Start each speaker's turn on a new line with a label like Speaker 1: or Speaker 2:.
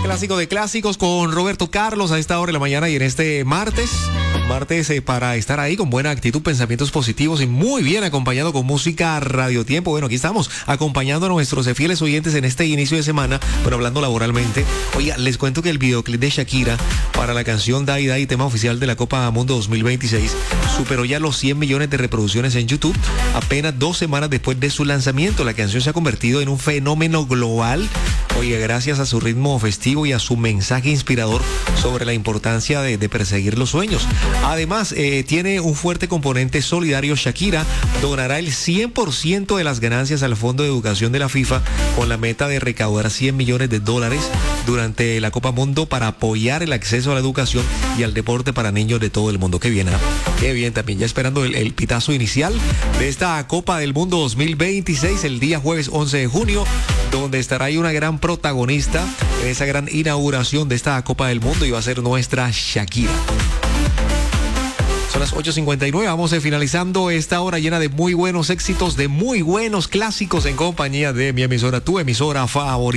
Speaker 1: Clásico de clásicos con Roberto Carlos a esta hora de la mañana y en este martes para estar ahí con buena actitud, pensamientos positivos y muy bien acompañado con música Radio Tiempo. Bueno, aquí estamos acompañando a nuestros fieles oyentes en este inicio de semana, pero hablando laboralmente. Oiga, les cuento que el videoclip de Shakira para la canción Dai Dai, tema oficial de la Copa Mundo 2026, superó ya los 100 millones de reproducciones en YouTube apenas 2 semanas después de su lanzamiento. La canción se ha convertido en un fenómeno global. Oiga, gracias a su ritmo festivo y a su mensaje inspirador sobre la importancia de perseguir los sueños. Además, tiene un fuerte componente solidario. Shakira donará el 100% de las ganancias al Fondo de Educación de la FIFA con la meta de recaudar 100 millones de dólares durante la Copa Mundo para apoyar el acceso a la educación y al deporte para niños de todo el mundo. Qué bien, ¿eh? Qué bien, también ya esperando el pitazo inicial de esta Copa del Mundo 2026 el día jueves 11 de junio, donde estará ahí una gran protagonista en esa gran inauguración de esta Copa del Mundo y va a ser nuestra Shakira. Son las 8:59, vamos finalizando esta hora llena de muy buenos éxitos, de muy buenos clásicos en compañía de mi emisora, tu emisora favorita.